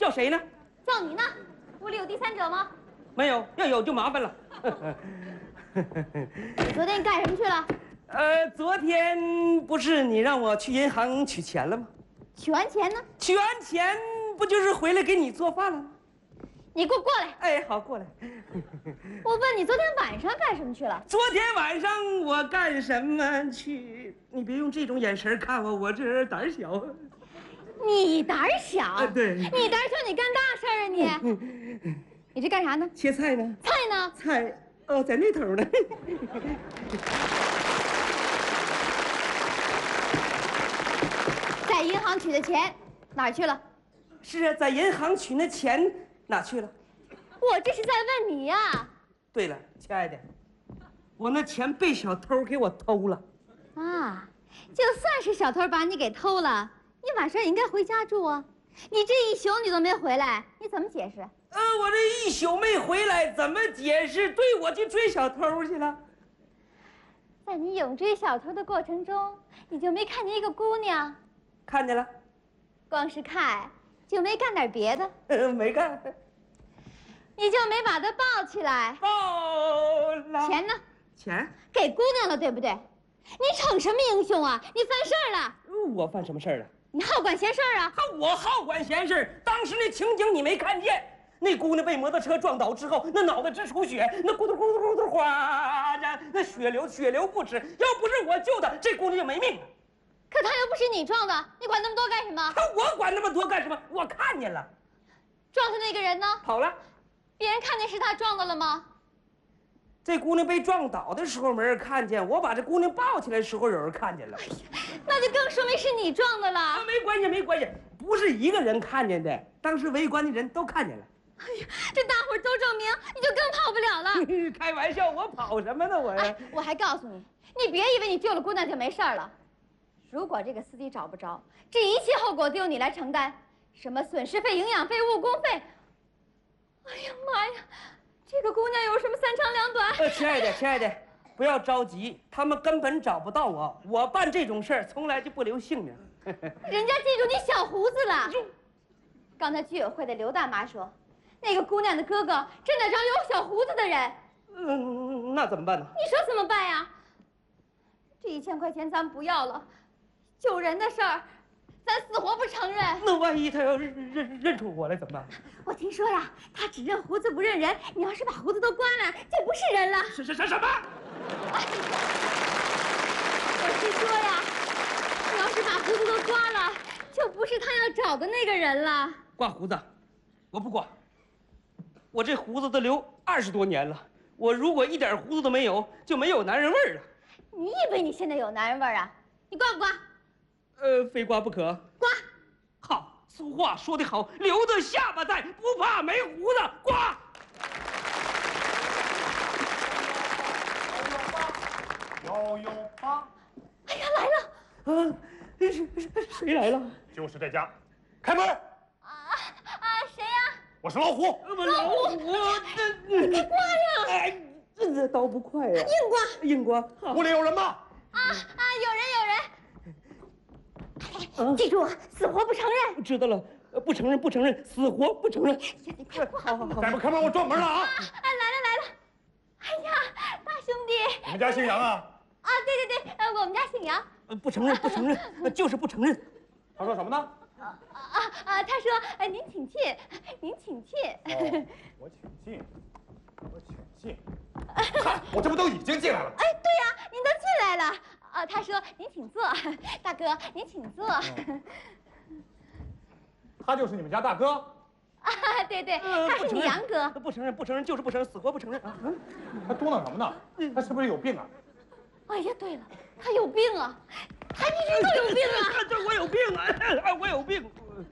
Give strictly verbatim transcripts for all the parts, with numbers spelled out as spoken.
叫谁呢？ 叫你呢。屋里有第三者吗？ 没有，要有就麻烦了。 你昨天干什么去了？ 呃，昨天不是你让我去银行取钱了吗？ 取完钱呢？ 取完钱不就是回来给你做饭了吗？ 你给我过来！ 哎，好，过来。 我问你昨天晚上干什么去了？ 昨天晚上我干什么去？你别用这种眼神看我，我这人胆小。 你胆小？ 啊，对。 你胆小，你干大事儿啊你！你这干啥呢？ 切菜呢。 菜呢？ 菜，哦，在那头呢。 在银行取的钱哪儿去了？ 是啊，在银行取那钱哪去了？ 我这是在问你呀。 对了，亲爱的，我那钱被小偷给我偷了。 啊，就算是小偷把你给偷了，你晚上也应该回家住啊。你这一宿你都没回来，你怎么解释？ 呃，我这一宿没回来，怎么解释？对，我去追小偷去了。 在你勇追小偷的过程中，你就没看见一个姑娘？ 看见了。 光是看，就没干点别的？ 呃，没干。 你就没把她抱起来？ 抱了。 钱呢？ 钱给姑娘了，对不对？你逞什么英雄啊？你犯事儿了！ 我犯什么事儿了？ 你好管闲事儿啊！ 我好管闲事儿。当时那情景你没看见？那姑娘被摩托车撞倒之后，那脑袋直出血，那咕嘟咕嘟咕嘟哗，那血流血流不止。要不是我救她，这姑娘就没命了。 可她又不是你撞的，你管那么多干什么？ 我管那么多干什么？我看见了。 撞的那个人呢？ 跑了。 别人看见是他撞的了吗？ 这姑娘被撞倒的时候没人看见，我把这姑娘抱起来的时候有人看见了。 哎呀，那就更说明是你撞的了。啊， 没关系，没关系，不是一个人看见的，当时围观的人都看见了。 哎呀，这大伙儿都证明，你就更跑不了了。 开玩笑，我跑什么呢我？ 哎，我还告诉你，你别以为你救了姑娘就没事了。如果这个司机找不着，这一切后果都由你来承担，什么损失费、营养费、误工费。哎呀妈呀，这个姑娘有什么三长两短？ 呃，亲爱的，亲爱的，不要着急，他们根本找不到我。我办这种事儿从来就不留姓名。 人家记住你小胡子了。刚才居委会的刘大妈说，那个姑娘的哥哥正在找有小胡子的人。 嗯，那怎么办呢？ 你说怎么办呀？这一千块钱咱不要了，救人的事儿，咱死活不承认。 那万一他要认认认出我来怎么办？ 我听说呀，他只认胡子不认人。你要是把胡子都刮了，就不是人了。 是是是什么？ 哎，我是说呀，你要是把胡子都刮了，就不是他要找的那个人了。 刮胡子，我不刮。我这胡子都留二十多年了，我如果一点胡子都没有，就没有男人味儿了。 你以为你现在有男人味儿啊？你刮不刮？ 呃，非刮不可。 刮。 好。俗话说得好，留着下巴在，不怕没胡子。刮！ 幺幺八。 哎呀，来了！ 啊，谁谁来了？ 就是这家，开门！ 啊啊，谁呀？ 我是老虎。 老虎， 这你快刮呀！ 哎，这刀不快呀。 硬刮， 硬刮。 屋里有人吗？ 啊啊，有人有人。记住，死活不承认。 知道了，不承认，不承认，死活不承认。 你快刮！ 好好好， 再不开门，我撞门了啊！ 啊，来了来了！哎呀，大兄弟， 你们家姓杨啊？ 啊，对对对，呃，我们家姓杨。 不承认，不承认，就是不承认。 他说什么呢？ 啊啊啊！他说，呃，您请进，您请进。 哦，我请进，我请进。看，我这不都已经进来了？ 哎，对呀，您都进来了。啊，他说您请坐，大哥您请坐。 嗯、他就是你们家大哥？ 啊，对对，他是你杨哥。 不承认，不承认，就是不承认，死活不承认啊！ 他嘟囔什么呢？他是不是有病啊？ 哎呀，对了，他有病啊，他一直都有病啊！ 这我有病啊！哎，我有病。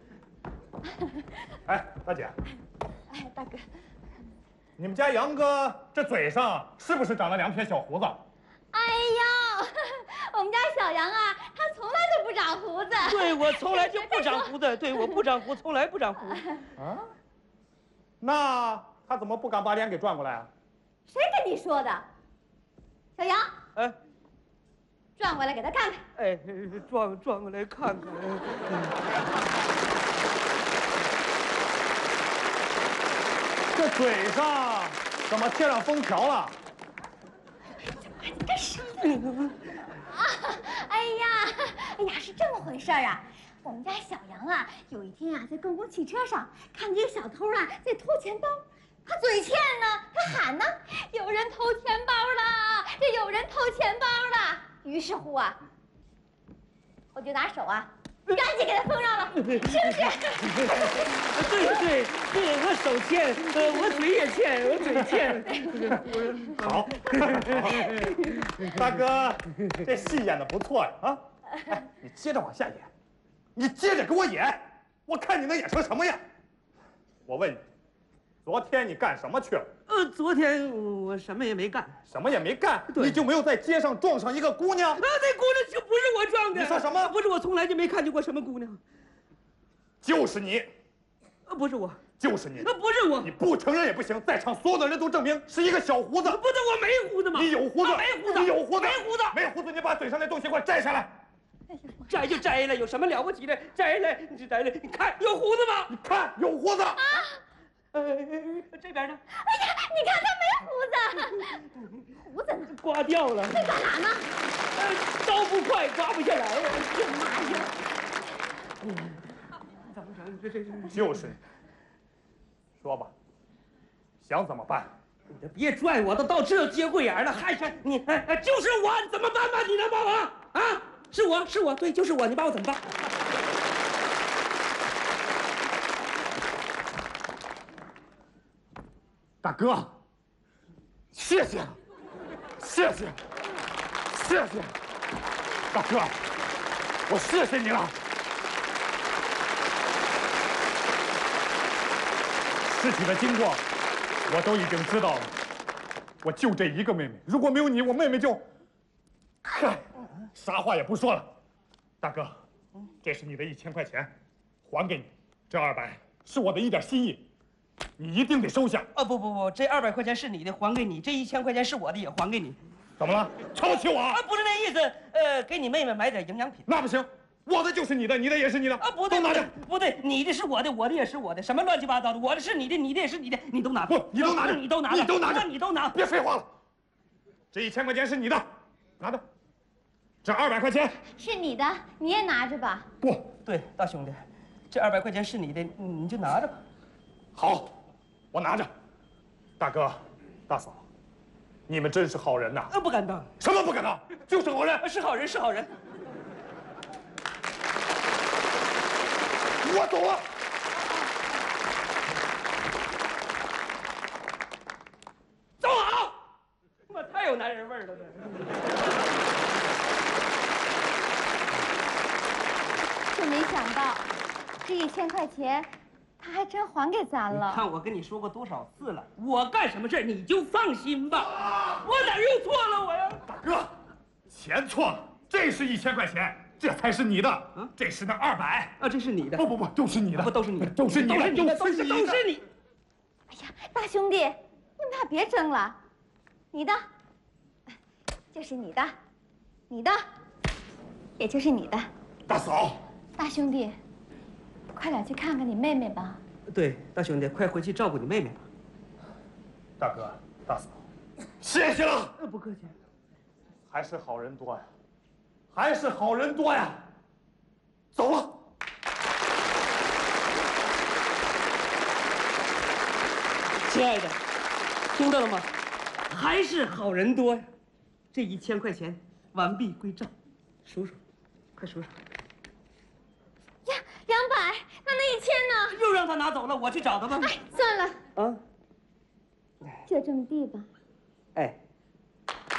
哎，大姐。 哎，大哥。 你们家杨哥这嘴上是不是长了两撇小胡子？ 哎呦，我们家小杨啊，他从来都不长胡子。 对，我从来就不长胡子。对，我不长胡，从来不长胡。 啊？那他怎么不敢把脸给转过来啊？ 谁跟你说的？小杨， 哎， 转过来给他看看。 哎，转转过来看看。 嘴上怎么贴上封条了？ 你干啥呢？啊，哎呀，哎呀，是这么回事儿啊！我们家小杨啊，有一天啊，在公共汽车上看见一个小偷啊在偷钱包，他嘴欠呢，他喊呢，有人偷钱包了，这有人偷钱包了。于是乎啊，我就拿手啊，赶紧给他封上了，是不是？ 对对对，我手欠，呃，我嘴也欠，我嘴欠。 好，大哥，这戏演的不错呀！啊，哎，你接着往下演，你接着给我演，我看你能演成什么样。我问你，昨天你干什么去了？ 呃，昨天我什么也没干， 什么也没干，你就没有在街上撞上一个姑娘？ 啊，那姑娘就不是我撞的。 你说什么？ 不是，我从来就没看见过什么姑娘。 就是你， 呃，不是我， 就是你， 呃，不是我。 你不承认也不行，在场所有的人都证明是一个小胡子。 不是，我没胡子吗？ 你有胡子， 啊没胡子， 你有胡子， 没胡子， 没胡子，你把嘴上那东西给我摘下来。 摘就摘了，有什么了不起的？摘了就摘了，你看有胡子吗？ 你看有胡子。啊。 呃，这边呢？ 哎呀，你看他没胡子，胡子呢？ 刮掉了。 在干嘛呢？ 呃，刀不快，刮不下来呀。 妈呀！ 怎么整？这这这就是你。说吧，想怎么办？ 你别拽我，都到这节骨眼了，还是你？哎哎，就是我，怎么办吧？你能帮我啊？是我是我，对，就是我，你把我怎么办？ 大哥，谢谢，谢谢，谢谢，大哥，我谢谢你了。事情的经过我都已经知道了，我就这一个妹妹，如果没有你，我妹妹就……嗨，啥话也不说了。大哥，这是你的一千块钱，还给你，这二百是我的一点心意。你一定得收下！ 啊不不不，这二百块钱是你的，还给你；这一千块钱是我的，也还给你。 怎么了？瞧不起我？ 啊，不是那意思，呃，给你妹妹买点营养品。 那不行，我的就是你的，你的也是你的。 啊，不对， 都拿着。 不对，你的是我的，我的也是我的，什么乱七八糟的？我的是你的，你的也是你的，你都拿。 不，你都拿着， 你都拿着， 你都拿着， 你都拿。 别废话了，这一千块钱是你的，拿着。这二百块钱是你的，你也拿着吧。 不对，大兄弟，这二百块钱是你的，你就拿着吧。 好。我拿着，大哥，大嫂，你们真是好人呐！ 呃，不敢当。 什么不敢当？就是好人， 是好人，是好人。 我走了。 走好！我太有男人味儿了， 这。真没想到，这一千块钱。他还真还给咱了。 看我跟你说过多少次了，我干什么事你就放心吧。我哪又错了我呀？ 大哥，钱错了，这是一千块钱，这才是你的。啊，这是那二百啊，这是你的。 不不不，都是你的， 不都是你的， 都是你的， 都是你的，都是都是你。 哎呀，大兄弟，你们俩别争了，你的，就是你的，你的，也就是你的。 大嫂， 大兄弟。快点去看看你妹妹吧。 对，大兄弟，快回去照顾你妹妹吧。 大哥，大嫂，谢谢了。 呃，不客气。 还是好人多呀，还是好人多呀。走了。 亲爱的，听到了吗？还是好人多呀。这一千块钱完璧归赵，数数，快数数。 两百，那那一千呢？ 又让他拿走了，我去找他吧。 哎，算了， 啊， 就这么地吧。 哎。